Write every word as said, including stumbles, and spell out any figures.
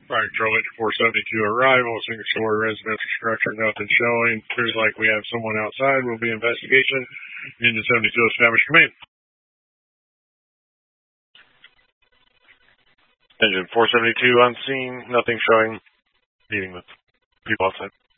Fire control engine four seventy-two arrival, single story residential structure, nothing showing. Appears like we have someone outside. Will be investigation. Engine seventy-two established command. Engine four seventy-two on scene, nothing showing. Meeting with people outside.